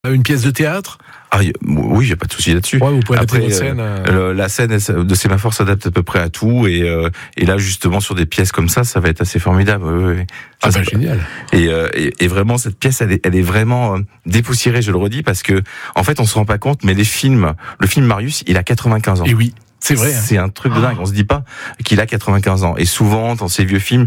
Une pièce de théâtre? Oui, j'ai pas de souci là-dessus. Ouais, vous pouvez adapter Après, votre scène. La scène de Sémaphore s'adapte à peu près à tout, et là justement sur des pièces comme ça va être assez formidable. Oui. Génial. Et vraiment cette pièce, elle est vraiment dépoussiérée, je le redis, parce que en fait on se rend pas compte, mais le film Marius, il a 95 ans. Et oui. C'est vrai. C'est un truc de dingue. On se dit pas qu'il a 95 ans. Et souvent, dans ces vieux films,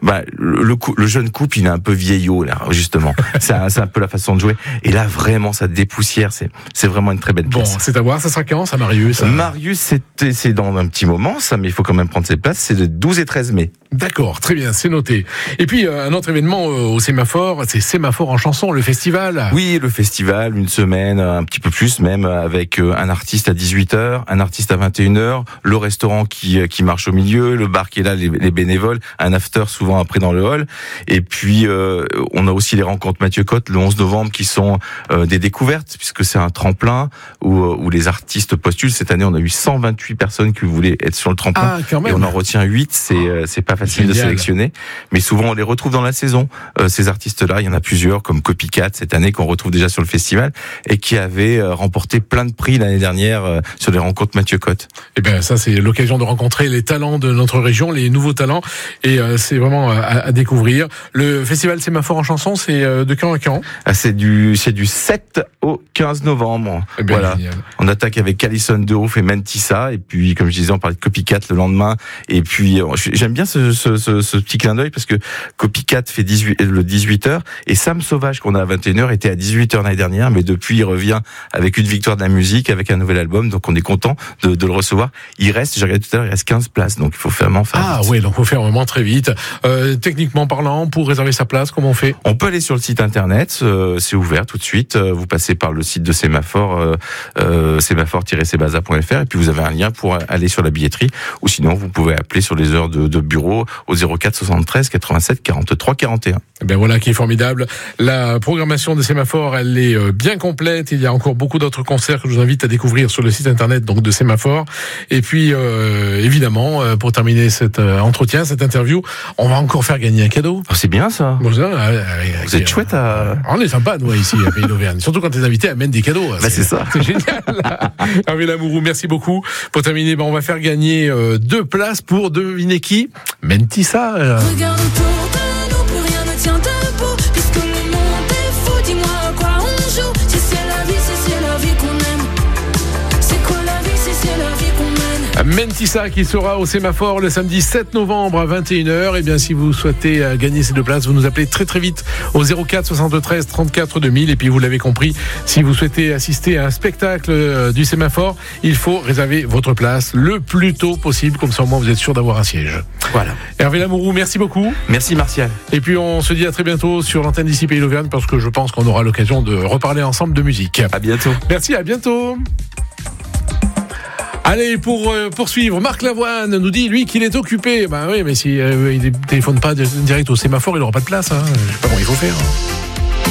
le jeune couple, il est un peu vieillot, là, justement. c'est un peu la façon de jouer. Et là, vraiment, ça dépoussière. C'est vraiment une très belle pièce. Bon, c'est à voir. Ça sera quand, ça, Marius? Marius, c'est dans un petit moment, ça, mais il faut quand même prendre ses places. C'est le 12 et 13 mai. D'accord, très bien, c'est noté. Et puis, un autre événement au Sémaphore, c'est Sémaphore en chanson, le festival. Oui, le festival, une semaine, un petit peu plus même, avec un artiste à 18h, un artiste à 21h, le restaurant qui marche au milieu, le bar qui est là, les bénévoles, un after souvent après dans le hall. Et puis, on a aussi les rencontres Mathieu Cotte le 11 novembre qui sont des découvertes, puisque c'est un tremplin où les artistes postulent. Cette année, on a eu 128 personnes qui voulaient être sur le tremplin. Ah, quand même. Et on en retient 8, c'est pas facile Génial. de sélectionner. Mais souvent, on les retrouve dans la saison. Ces artistes-là, il y en a plusieurs, comme Copycat cette année, qu'on retrouve déjà sur le festival, et qui avaient remporté plein de prix l'année dernière sur les rencontres Mathieu Cotte. Eh bien, ça, c'est l'occasion de rencontrer les talents de notre région, les nouveaux talents, et c'est vraiment à découvrir. Le festival Sémaphore en chanson, c'est de quand à quand? C'est du 7 au 15 novembre. Eh bien, voilà. génial. On attaque avec Alison Dehoff et Mentissa, et puis, comme je disais, on parlait de Copycat le lendemain. Et puis, j'aime bien ce petit clin d'œil, parce que Copycat fait le 18h, et Sam Sauvage, qu'on a à 21h, était à 18h l'année dernière, mais depuis, il revient avec une victoire de la musique, avec un nouvel album, donc on est content de le recevoir. Il reste, j'ai regardé tout à l'heure, il reste 15 places, donc il faut vraiment faire vite. Ah ouais, donc il faut faire vraiment très vite. Techniquement parlant, pour réserver sa place, comment on fait? On peut aller sur le site internet, c'est ouvert tout de suite. Vous passez par le site de Sémaphore, sémaphore-sebaza.fr, et puis vous avez un lien pour aller sur la billetterie, ou sinon vous pouvez appeler sur les heures de bureau au 04 73 87 43 41. Eh bien voilà qui est formidable. La programmation de Sémaphore, elle est bien complète. Il y a encore beaucoup d'autres concerts que je vous invite à découvrir sur le site internet donc de Sémaphore. Et puis évidemment, pour terminer cet entretien, cette interview, on va encore faire gagner un cadeau. Oh, c'est bien ça. Bon, Vous êtes chouette à... On est sympa nous ici à Pays d'Auvergne. Surtout quand les invités amènent des cadeaux. C'est ça. C'est génial. Hervé Lamourou, merci beaucoup. Pour terminer, on va faire gagner 2 places pour devinez qui? Mentissa. Regarde autour de nous, plus rien ne tient debout. Puisque le monde est fou, dis-moi à quoi on joue. Si c'est la vie, si c'est la vie qu'on aime. C'est quoi la vie, si c'est la vie qu'on mène? Mentissa qui sera au Sémaphore le samedi 7 novembre à 21h. Et bien, si vous souhaitez gagner ces 2 places, vous nous appelez très très vite au 04 73 34 2000. Et puis, vous l'avez compris, si vous souhaitez assister à un spectacle du Sémaphore, il faut réserver votre place le plus tôt possible. Comme ça, au moins, vous êtes sûr d'avoir un siège. Voilà. Hervé Lamourou, merci beaucoup. Merci Martial. Et puis, on se dit à très bientôt sur l'antenne d'ici Pays d'Auvergne, parce que je pense qu'on aura l'occasion de reparler ensemble de musique. À bientôt. Merci, à bientôt. Allez, pour poursuivre, Marc Lavoine nous dit, lui, qu'il est occupé. Ben oui, mais si il ne téléphone pas direct au Sémaphore, il n'aura pas de place. Je sais pas comment il faut faire.